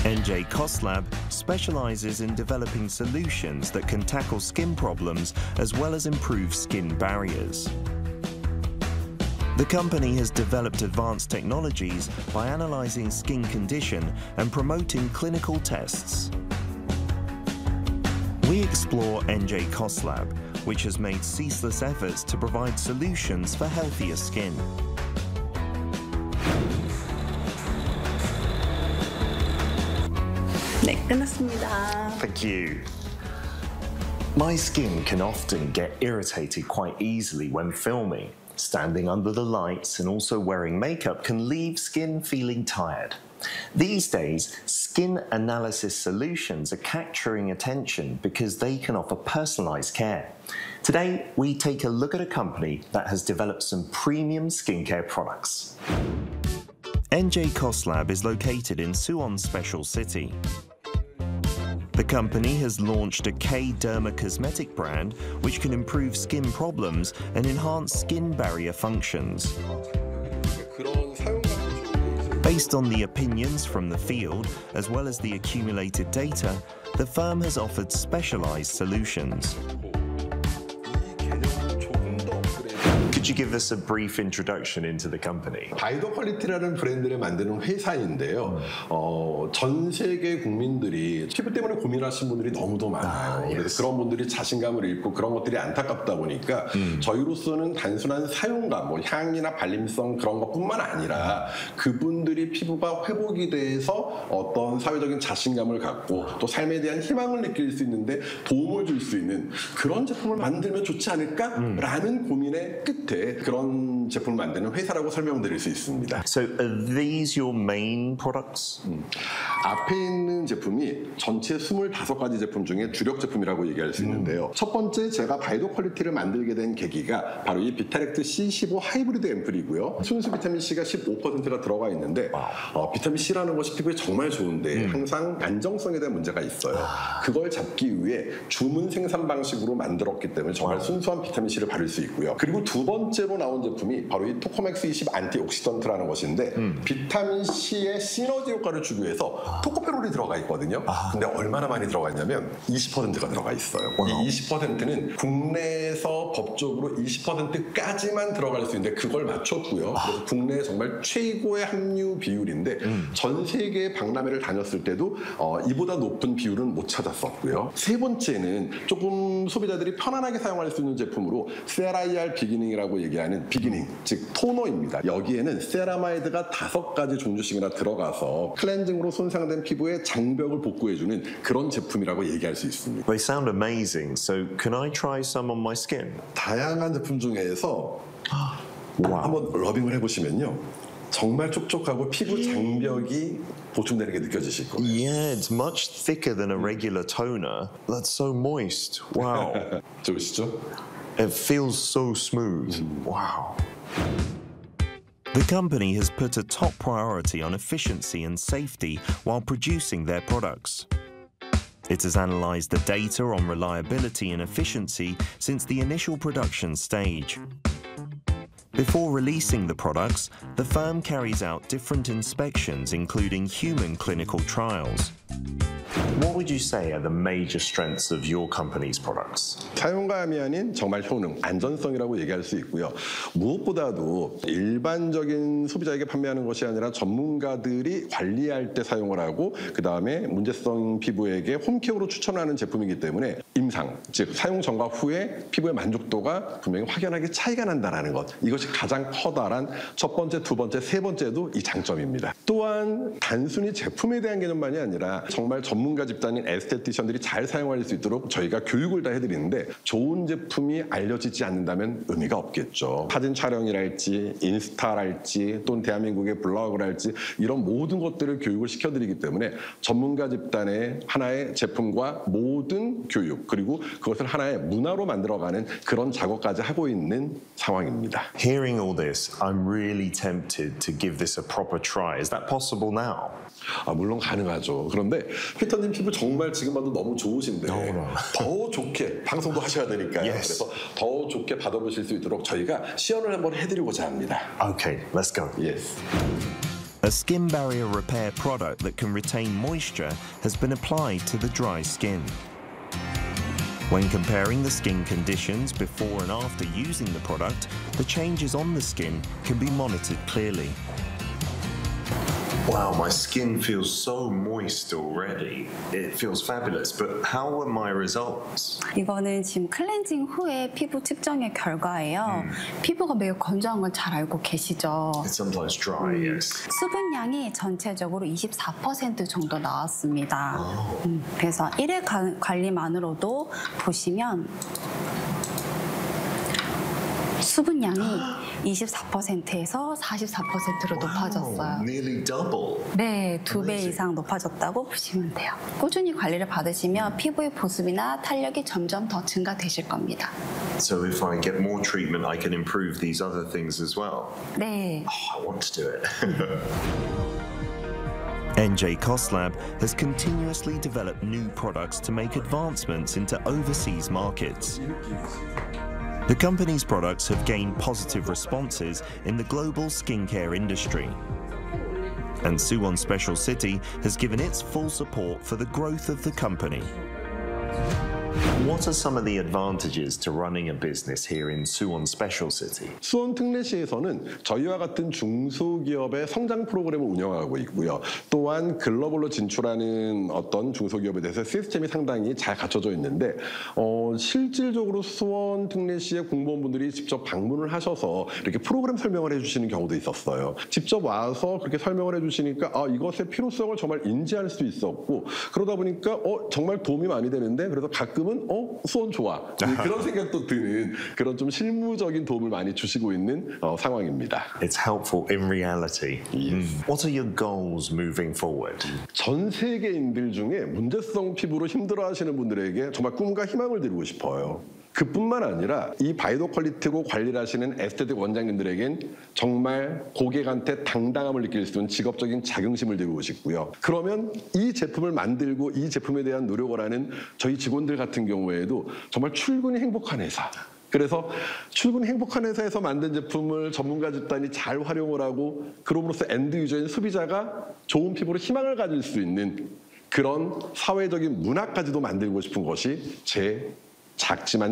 NJ Koslab specializes in developing solutions that can tackle skin problems as well as improve skin barriers. The company has developed advanced technologies by analyzing skin condition and promoting clinical tests. We explore NJ Koslab, which has made ceaseless efforts to provide solutions for healthier skin. 네, 끝났습니다. Thank you. My skin can often get irritated quite easily when filming. Standing under the lights and also wearing makeup can leave skin feeling tired. These days, skin analysis solutions are capturing attention because they can offer personalized care. Today, we take a look at a company that has developed some premium skincare products. NJ Koslab is located in Suwon Special City. The company has launched a K-Derma cosmetic brand which can improve skin problems and enhance skin barrier functions. Based on the opinions from the field, as well as the accumulated data, the firm has offered specialized solutions. Could you give us a brief introduction into the company? 바이더 퀄리티라는 브랜드를 만드는 회사인데요. 전 세계 국민들이 피부 때문에 고민하시는 분들이 너무도 많아요. 그래서 그런 분들이 자신감을 잃고 그런 것들이 안타깝다 보니까 저희로서는 단순한 사용감, 뭐 향이나 발림성 그런 것뿐만 아니라 그분들이 피부가 회복이 돼서 어떤 사회적인 자신감을 갖고 또 삶에 대한 희망을 느낄 수 있는데 도움을 줄 수 있는 그런 제품을 만들면 좋지 않을까라는 고민의 끝에 그런 제품을 만드는 회사라고 설명드릴 수 있습니다. So are these your main products? 앞에 있는 제품이 전체 25가지 제품 중에 주력 제품이라고 얘기할 수 있는데요. 첫 번째 제가 바이더 퀄리티를 만들게 된 계기가 바로 이 비타렉트 C15 하이브리드 앰플이고요. 순수 비타민 C가 15%가 들어가 있는데 비타민 C라는 것이 피부에 정말 좋은데 항상 안정성에 대한 문제가 있어요. 그걸 잡기 위해 주문 생산 방식으로 만들었기 때문에 정말 순수한 비타민 C를 바를 수 있고요. 그리고 두 번째로 나온 제품이 바로 이 토코맥스 20 안티옥시던트라는 것인데 비타민 C의 시너지 효과를 주기 위해서 토코페롤이 들어가 있거든요. 근데 얼마나 많이 들어가 있냐면 20%가 들어가 있어요. 이 20%는 국내에서 법적으로 20%까지만 들어갈 수 있는데 그걸 맞췄고요. 그래서 국내에 정말 최고의 함유 비율인데 전 세계 박람회를 다녔을 때도 이보다 높은 비율은 못 찾았었고요. 세 번째는 조금 소비자들이 편안하게 사용할 수 있는 제품으로 세라이알 비기닝이라고 얘기하는 비기닝, 즉 토너입니다. 여기에는 세라마이드가 5가지 종류씩이나 들어가서 클렌징으로 손상된 피부의 장벽을 복구해주는 그런 제품이라고 얘기할 수 있습니다. They sound amazing. So can I try some on my skin? 다양한 제품 중에서 한번 러빙을 해보시면요. 정말 촉촉하고 피부 장벽이 보충되는 게 느껴지실 거예요. Yeah, it's much thicker than a regular toner. That's so moist. Wow. 좋으시죠? It feels so smooth. Wow. The company has put a top priority on efficiency and safety while producing their products. It has analyzed the data on reliability and efficiency since the initial production stage. Before releasing the products, the firm carries out different inspections, including human clinical trials. What would you say are the major strengths of your company's products? 사용감이 아닌 정말 효능, 안전성이라고 얘기할 수 있고요. 무엇보다도 일반적인 소비자에게 판매하는 것이 아니라 전문가들이 관리할 때 사용을 하고 그 다음에 문제성 피부에게 홈케어로 추천하는 제품이기 때문에 임상, 즉 사용 전과 후에 피부의 만족도가 분명히 확연하게 차이가 난다는 것. 이것이 가장 커다란 첫 번째, 두 번째, 세 번째도 이 장점입니다. 또한 단순히 제품에 대한 개념만이 아니라 정말 전문가 집단인 에스테티션들이 잘 사용할 수 있도록 저희가 교육을 다 해드리는데 좋은 제품이 알려지지 않는다면 의미가 없겠죠. 사진 촬영이랄지 인스타랄지 또는 대한민국의 블로그랄지 이런 모든 것들을 교육을 시켜드리기 때문에 전문가 집단의 하나의 제품과 모든 교육 그리고 그것을 하나의 문화로 만들어가는 그런 작업까지 하고 있는 상황입니다. Hearing all this, I'm really tempted to give this a proper try. Is that possible now? 물론 가능하죠. 그런데 피터님 피부 정말 지금 봐도 너무 좋으신데 더 좋게 방송도 하셔야 되니까요. Yes. 그래서 더 좋게 받아보실 수 있도록 저희가 시연을 한번 해드리고자 합니다. Okay, let's go. Yes. A skin barrier repair product that can retain moisture has been applied to the dry skin. When comparing the skin conditions before and after using the product, the changes on the skin can be monitored clearly. Wow, my skin feels so moist already. It feels fabulous, but how were my results? 이거는 지금 클렌징 후에 피부 측정의 결과예요. 피부가 매우 건조한 건 잘 알고 계시죠? It's sometimes dry, yes. 수분량이 전체적으로 24% 정도 나왔습니다. 그래서 1회 관리만으로도 보시면 수분량이 24%에서 44%로 높아졌어요. Nearly double. 네, 2배 이상 높아졌다고 보시면 돼요. 꾸준히 관리를 받으시면 피부의 보습이나 탄력이 점점 더 증가되실 겁니다. So if I get more treatment, I can improve these other things as well. 네. Oh, I want to do it. NJ Koslab has continuously developed new products to make advancements into overseas markets. The company's products have gained positive responses in the global skincare industry. And Suwon Special City has given its full support for the growth of the company. What are some of the advantages to running a business here in Suwon Special City? 수원 특례시에서는 저희와 같은 중소기업의 성장 프로그램을 운영하고 있고요. 또한 글로벌로 진출하는 어떤 중소기업에 대해서 시스템이 상당히 잘 갖춰져 있는데 실질적으로 수원 특례시의 공무원분들이 직접 방문을 하셔서 이렇게 프로그램 설명을 해주시는 경우도 있었어요. 직접 와서 그렇게 설명을 해주시니까 이것의 필요성을 정말 인지할 수 있었고 그러다 보니까 정말 도움이 많이 되는데 그래서 가끔은 수원 좋아 그런 생각도 드는 그런 좀 실무적인 도움을 많이 주시고 있는 상황입니다. It's helpful in reality. What are your goals moving forward? 전 세계인들 중에 문제성 피부로 힘들어하시는 분들에게 정말 꿈과 희망을 드리고 싶어요. 그뿐만 아니라 이 바이오 퀄리티로 관리를 하시는 에스테틱 원장님들에겐 정말 고객한테 당당함을 느낄 수 있는 직업적인 자긍심을 드리고 싶고요. 그러면 이 제품을 만들고 이 제품에 대한 노력을 하는 저희 직원들 같은 경우에도 정말 출근이 행복한 회사. 그래서 출근 행복한 회사에서 만든 제품을 전문가 집단이 잘 활용을 하고 그럼으로써 엔드 유저인 소비자가 좋은 피부로 희망을 가질 수 있는 그런 사회적인 문화까지도 만들고 싶은 것이 제 작지만